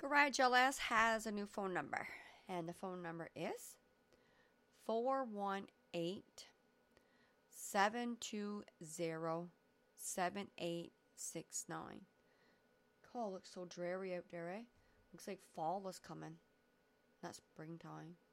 correct. JLS has a new phone number. And the phone number is 418-720-7869. Oh, it looks so dreary out there, eh? Looks like fall is coming. Not springtime.